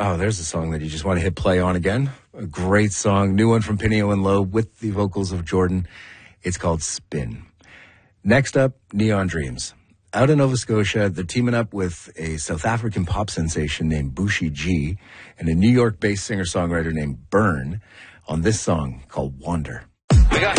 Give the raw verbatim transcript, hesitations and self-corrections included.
Oh, there's a song that you just want to hit play on again. A great song. New one from Pineo and Lowe with the vocals of Jordan. It's called Spin. Next up, Neon Dreams. Out in Nova Scotia, they're teaming up with a South African pop sensation named Bushi G and a New York-based singer-songwriter named Burn on this song called Wander.